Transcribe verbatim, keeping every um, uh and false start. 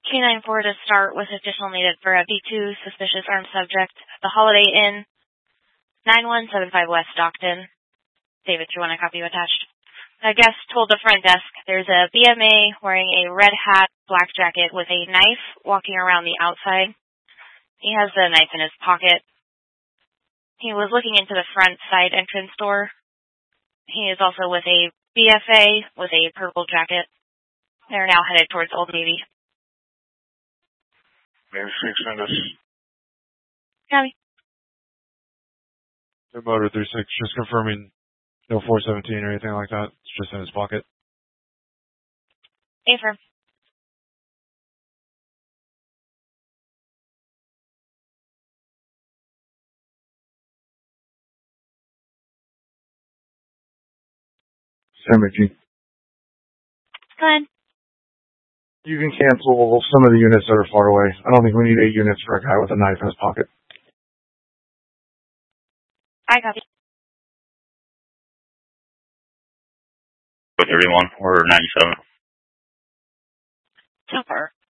K nine four to start with additional needed for a B two suspicious armed subject at the Holiday Inn, nine one seven five West Stockton. David, do you want a copy attached? A guest told the front desk there's a B M A wearing a red hat, black jacket with a knife walking around the outside. He has the knife in his pocket. He was looking into the front side entrance door. He is also with a B F A with a purple jacket. They're now headed towards Old Navy. Name six, send us. Copy. The motor three six, just confirming no four seventeen or anything like that. It's just in his pocket. Affirm. Cemetery. Go ahead. You can cancel some of the units that are far away. I don't think we need eight units for a guy with a knife in his pocket. I copy. thirty-one or ninety-seven. So far.